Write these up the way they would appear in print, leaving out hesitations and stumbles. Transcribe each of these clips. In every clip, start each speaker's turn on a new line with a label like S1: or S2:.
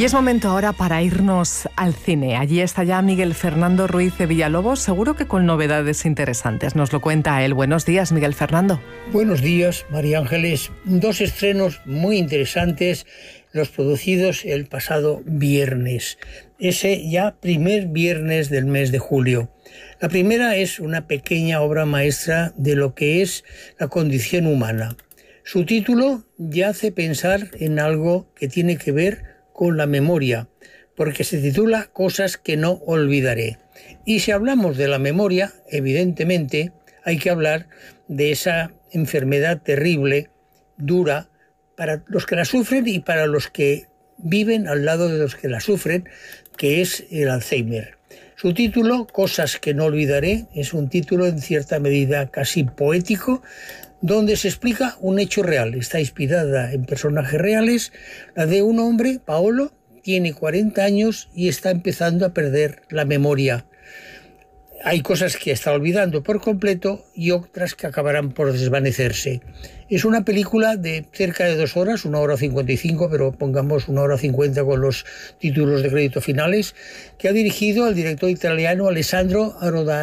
S1: Y es momento ahora para irnos al cine. Allí está ya Miguel Fernando Ruiz de Villalobos, seguro que con novedades interesantes. Nos lo cuenta él. Buenos días, Miguel Fernando.
S2: Buenos días, María Ángeles. Dos estrenos muy interesantes, los producidos el pasado viernes. Ese ya primer viernes del mes de julio. La primera es una pequeña obra maestra de lo que es la condición humana. Su título ya hace pensar en algo que tiene que ver con la memoria, porque se titula Cosas que no olvidaré. Y si hablamos de la memoria, evidentemente hay que hablar de esa enfermedad terrible, dura, para los que la sufren y para los que viven al lado de los que la sufren, que es el Alzheimer. Su título, Cosas que no olvidaré, es un título en cierta medida casi poético, donde se explica un hecho real. Está inspirada en personajes reales, la de un hombre, Paolo, tiene 40 años y está empezando a perder la memoria. Hay cosas que está olvidando por completo y otras que acabarán por desvanecerse. Es una película de cerca de 2 horas, 1 hora 55, pero pongamos 1 hora 50 con los títulos de crédito finales, que ha dirigido el director italiano Alessandro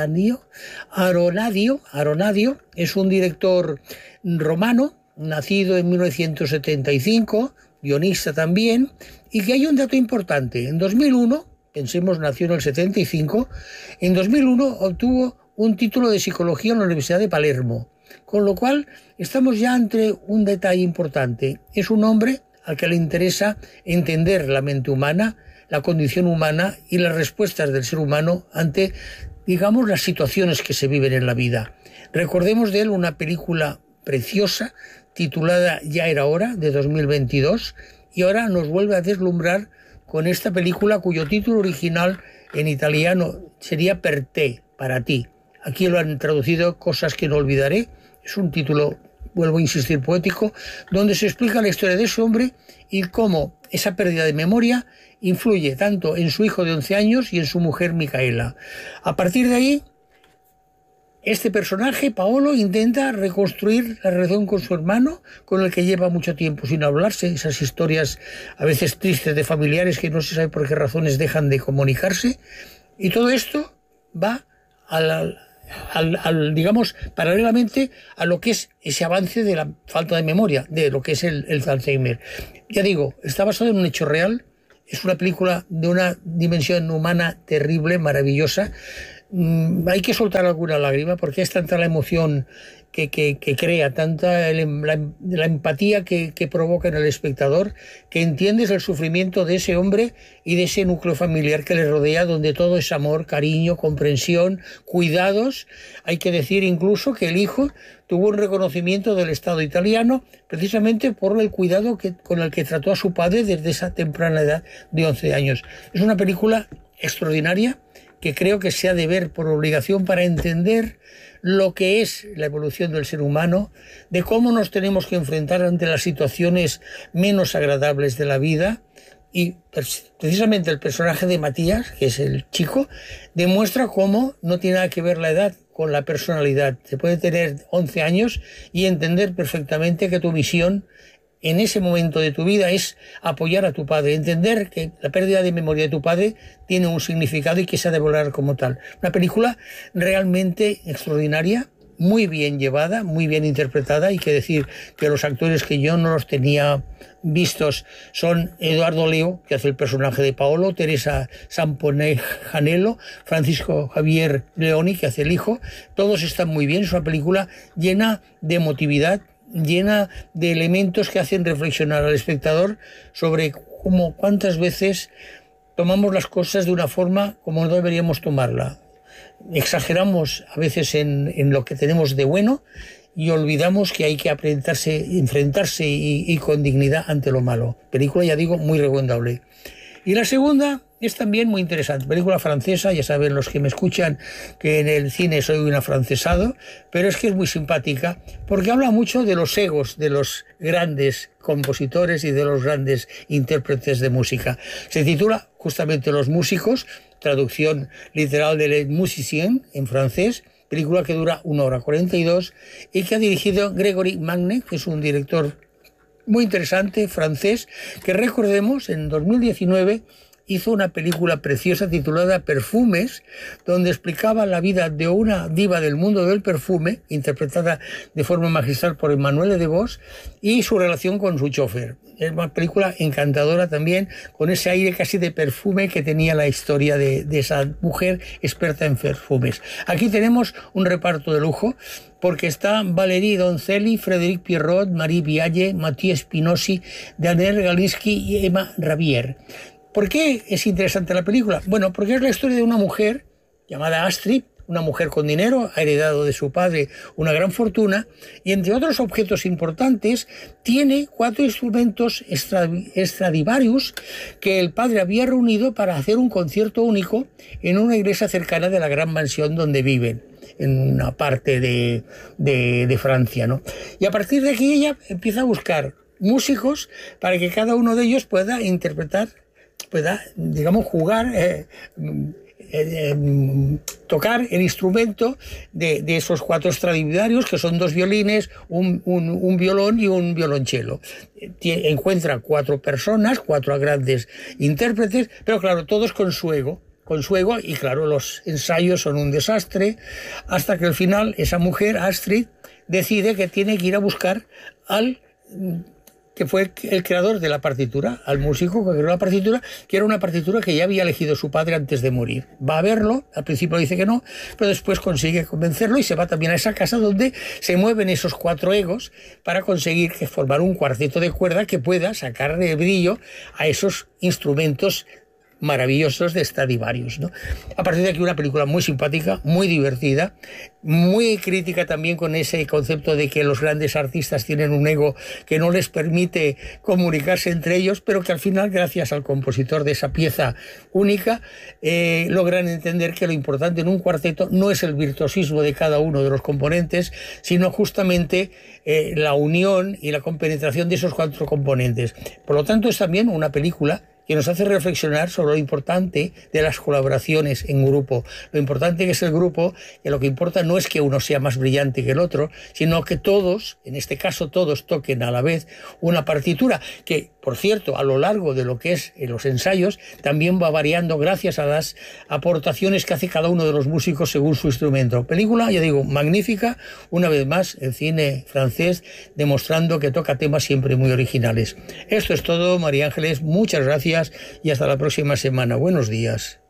S2: Aronadio. Es un director romano, nacido en 1975, guionista también, y que hay un dato importante. En 2001, pensemos, nació en el 75, en 2001 obtuvo un título de psicología en la Universidad de Palermo, con lo cual estamos ya ante un detalle importante. Es un hombre al que le interesa entender la mente humana, la condición humana y las respuestas del ser humano ante, digamos, las situaciones que se viven en la vida. Recordemos de él una película preciosa titulada Ya era hora, de 2022, y ahora nos vuelve a deslumbrar con esta película cuyo título original en italiano sería Per te, para ti. Aquí lo han traducido Cosas que no olvidaré. Es un título, vuelvo a insistir, poético, donde se explica la historia de ese hombre y cómo esa pérdida de memoria influye tanto en su hijo de 11 años y en su mujer Micaela. A partir de ahí, este personaje, Paolo, intenta reconstruir la relación con su hermano, con el que lleva mucho tiempo sin hablarse, esas historias a veces tristes de familiares que no se sabe por qué razones dejan de comunicarse, y todo esto va digamos, paralelamente a lo que es ese avance de la falta de memoria, de lo que es el Alzheimer. Ya digo, está basado en un hecho real, es una película de una dimensión humana terrible, maravillosa. Hay que soltar alguna lágrima porque es tanta la emoción que crea, tanta la empatía que provoca en el espectador, que entiendes el sufrimiento de ese hombre y de ese núcleo familiar que le rodea, donde todo es amor, cariño, comprensión, cuidados. Hay que decir incluso que el hijo tuvo un reconocimiento del Estado italiano precisamente por el cuidado con el que trató a su padre desde esa temprana edad de 11 años. Es una película extraordinaria que creo que se ha de ver por obligación para entender lo que es la evolución del ser humano, de cómo nos tenemos que enfrentar ante las situaciones menos agradables de la vida. Y precisamente el personaje de Matías, que es el chico, demuestra cómo no tiene nada que ver la edad con la personalidad. Se puede tener 11 años y entender perfectamente que tu misión en ese momento de tu vida es apoyar a tu padre, entender que la pérdida de memoria de tu padre tiene un significado y que se ha de valorar como tal. Una película realmente extraordinaria, muy bien llevada, muy bien interpretada. Hay que decir que los actores que yo no los tenía vistos son Eduardo Leo, que hace el personaje de Paolo, Teresa Samponejanelo, Francisco Javier Leoni, que hace el hijo. Todos están muy bien. Es una película llena de emotividad, llena de elementos que hacen reflexionar al espectador sobre cómo cuántas veces tomamos las cosas de una forma como no deberíamos tomarla. Exageramos a veces en lo que tenemos de bueno y olvidamos que hay que enfrentarse y con dignidad ante lo malo. Película, ya digo, muy recomendable. Y la segunda es también muy interesante. Película francesa, ya saben los que me escuchan que en el cine soy un afrancesado, pero es que es muy simpática porque habla mucho de los egos de los grandes compositores y de los grandes intérpretes de música. Se titula justamente Los músicos, traducción literal de Les Musiciens en francés, película que dura 1 hora 42 y que ha dirigido Gregory Magne, que es un director muy interesante, francés, que recordemos, en 2019 hizo una película preciosa titulada Perfumes, donde explicaba la vida de una diva del mundo del perfume, interpretada de forma magistral por Emmanuelle Devos, y su relación con su chofer. Es una película encantadora también, con ese aire casi de perfume que tenía la historia de esa mujer experta en perfumes. Aquí tenemos un reparto de lujo, porque está Valérie Donzelli, Frédéric Pierrot, Marie Vialle, Mathieu Spinosi, Daniel Galinsky y Emma Rabier. ¿Por qué es interesante la película? Bueno, porque es la historia de una mujer llamada Astrid, una mujer con dinero, ha heredado de su padre una gran fortuna y, entre otros objetos importantes, tiene 4 instrumentos Stradivarius que el padre había reunido para hacer un concierto único en una iglesia cercana de la gran mansión donde viven, en una parte de Francia, ¿no? Y a partir de aquí ella empieza a buscar músicos para que cada uno de ellos pueda interpretar, pueda, digamos, jugar, tocar el instrumento de esos 4 Stradivarius, que son 2 violines, un violón y un violonchelo. Encuentra 4 personas, 4 grandes intérpretes, pero claro, todos con su ego, y claro, los ensayos son un desastre, hasta que al final esa mujer, Astrid, decide que tiene que ir a buscar al que fue el creador de la partitura, al músico que creó la partitura, que era una partitura que ya había elegido su padre antes de morir. Va a verlo, al principio dice que no, pero después consigue convencerlo y se va también a esa casa donde se mueven esos 4 egos para conseguir formar un cuarteto de cuerda que pueda sacarle brillo a esos instrumentos maravillosos de Stradivarius, ¿no? A partir de aquí una película muy simpática, muy divertida, muy crítica también con ese concepto de que los grandes artistas tienen un ego que no les permite comunicarse entre ellos, pero que al final, gracias al compositor de esa pieza única, logran entender que lo importante en un cuarteto no es el virtuosismo de cada uno de los componentes, sino justamente la unión y la compenetración de esos 4 componentes. Por lo tanto, es también una película que nos hace reflexionar sobre lo importante de las colaboraciones en grupo, lo importante que es el grupo, que lo que importa no es que uno sea más brillante que el otro, sino que todos, en este caso todos, toquen a la vez una partitura que, por cierto, a lo largo de lo que es los ensayos, también va variando gracias a las aportaciones que hace cada uno de los músicos según su instrumento. Película, ya digo, magnífica, una vez más, el cine francés demostrando que toca temas siempre muy originales. Esto es todo, María Ángeles, muchas gracias y hasta la próxima semana. Buenos días.